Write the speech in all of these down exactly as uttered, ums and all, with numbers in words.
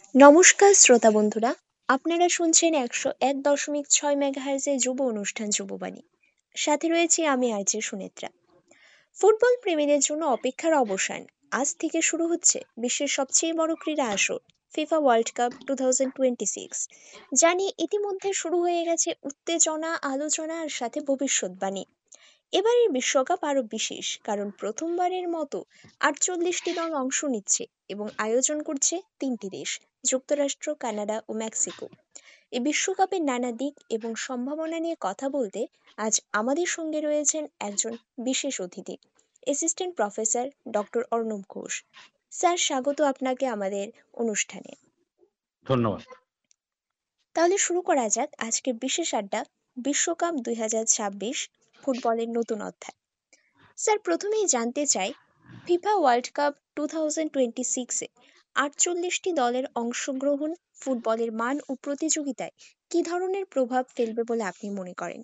নমস্কার শ্রোতা বন্ধুরা, আপনারা শুনছেন একশো এক দশমিক ছয় মেগাহার্জের যুব অনুষ্ঠান যুববাণী। সাথে রয়েছি আমি আরজে সুনেত্রা। ফুটবল প্রেমীদের জন্য অপেক্ষার অবসান। আজ থেকে শুরু হচ্ছে বিশ্বের সবচেয়ে বড় ক্রীড়া আসর FIFA world cup two thousand twenty six. জানি ইতিমধ্যে শুরু হয়ে গেছে উত্তেজনা, আলোচনা আর সাথে ভবিষ্যৎবাণী। এবারের বিশ্বকাপ আরো বিশেষ কারণ প্রথমবারের মতো আটচল্লিশটি দল অংশ নিচ্ছে এবং আয়োজন করছে তিনটি দেশ: যুক্তরাষ্ট্র, কানাডা ও মেক্সিকো। এই বিশ্বকাপের নানা দিক এবং সম্ভাবনা নিয়ে কথা বলতে আজ আমাদের সঙ্গে রয়েছেন একজন বিশেষ অতিথি, assistant professor doctor Arnab Ghosh. Sir, স্বাগত আপনাকে আমাদের অনুষ্ঠানে। ধন্যবাদ। তাহলে শুরু করা যাক আজকের বিশেষ আড্ডা, বিশ্বকাপ দুই হাজার ছাব্বিশ, ফুটবলের নতুন অধ্যায়। স্যার, প্রথমেই জানতে চাই, FIFA world cup two thousand twenty সিক্সে আটচল্লিশটি দলের অংশগ্রহণ ফুটবলের মান ও প্রতিযোগিতায় কী ধরনের প্রভাব ফেলবে বলে আপনি মনে করেন?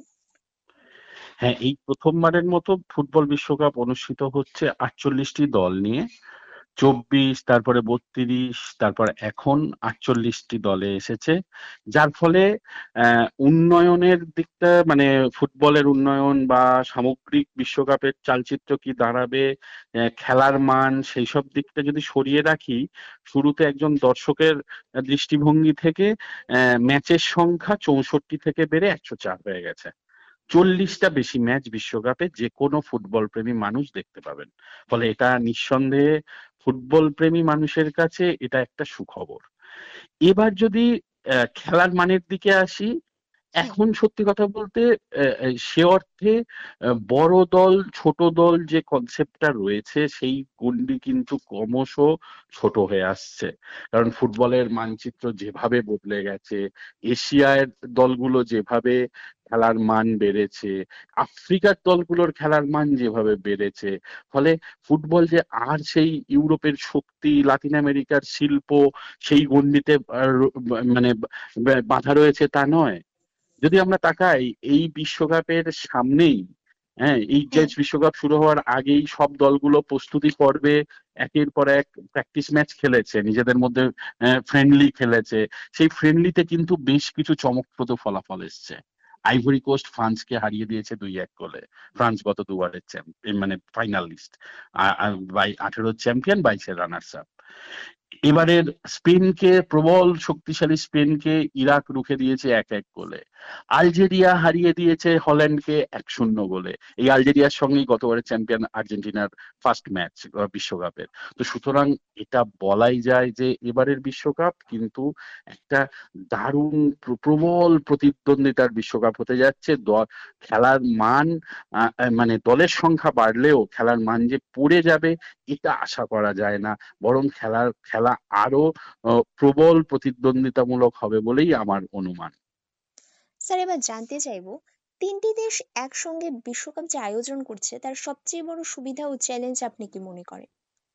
হ্যাঁ, এই প্রথমবারের মতো ফুটবল বিশ্বকাপ অনুষ্ঠিত হচ্ছে আটচল্লিশটি দল নিয়ে। চব্বিশ, তারপরে বত্রিশ, তারপর এখন আটচল্লিশটি দলে এসেছে। যার ফলে আহ, উন্নয়নের দিকটা, মানে ফুটবলের উন্নয়ন বা সামগ্রিক বিশ্বকাপের চালচিত্র কি দাঁড়াবে, আহ, খেলার মান, সেই সব দিকটা যদি সরিয়ে রাখি, শুরুতে একজন দর্শকের দৃষ্টিভঙ্গি থেকে আহ, ম্যাচের সংখ্যা চৌষট্টি থেকে বেড়ে একশো চার হয়ে গেছে। চল্লিশটা বেশি ম্যাচ বিশ্বকাপে যে কোনো ফুটবল প্রেমী মানুষ দেখতে পাবেন। ফলে এটা নিঃসন্দেহে ফুটবল প্রেমী মানুষের কাছে এটা একটা সুখবর। এবার যদি আহ, খেলার মানের দিকে আসি, হুম। এখন সত্যি কথা বলতে আহ, আহ, সে অর্থে আহ, বড় দল ছোট দল যে কনসেপ্টটা রয়েছে সেই গণ্ডি কিন্তু ক্রমশ ছোট হয়ে আসছে। কারণ ফুটবলের মানচিত্র যেভাবে বদলে গেছে, এশিয়ার দলগুলো যেভাবে খেলার মান বেড়েছে, আফ্রিকার দলগুলোর খেলার মান যেভাবে বেড়েছে, ফলে ফুটবল যে আর সেই ইউরোপের শক্তি, লাতিন আমেরিকার শিল্প, সেই গণ্ডিতে আহ, র- মানে বা- বাঁধা রয়েছে তা নয়। যদি আমরা তাকাই এই বিশ্বকাপের সামনেই, হ্যাঁ, এই যে হুম। বিশ্বকাপ শুরু হওয়ার আগেই সব দলগুলো প্রস্তুতি পর্বে একের পর এক প্র্যাকটিস ম্যাচ খেলেছে, নিজেদের মধ্যে ফ্রেন্ডলি খেলেছে। সেই ফ্রেন্ডলিতে কিন্তু বেশ কিছু চমকপ্রদ ফলাফল এসছে। আইভরি কোস্ট ফ্রান্সকে হারিয়ে দিয়েছে দুই এক গোলে। ফ্রান্স গত দুবারের চ্যাম্পিয়ন, মানে ফাইনালিস্ট, বাই আঠেরো চ্যাম্পিয়ন, বাইশের রানার্স আপ। এবারের স্পেনকে, প্রবল শক্তিশালী স্পেনকে ইরাক রুখে দিয়েছে এক এক গোলে। আলজেরিয়া হারিয়ে দিয়েছে হল্যান্ডকে এক শূন্য গোলে। এই আলজেরিয়ার সঙ্গেই গতবারের চ্যাম্পিয়ন আর্জেন্টিনার ফার্স্ট ম্যাচ বিশ্বকাপের। তো সুতরাং এটা বলাই যায় যে এবারের বিশ্বকাপ কিন্তু একটা দারুণ প্র- প্রবল প্রতিদ্বন্দ্বিতার বিশ্বকাপ হতে যাচ্ছে। দ- খেলার মান, আহ, আহ, মানে দলের সংখ্যা বাড়লেও খেলার মান যে পড়ে যাবে এটা আশা করা যায় না। বরং খেলার খেলা আরো আহ, প্রবল প্রতিদ্বন্দ্বিতামূলক হবে বলেই আমার অনুমান। স্যার, এবার জানতে চাইবো, তিনটি দেশ একসঙ্গে বিশ্বকাপ যে আয়োজন করছে তার সবচেয়ে বড় সুবিধা ও চ্যালেঞ্জ আপনি কি মনে করেন?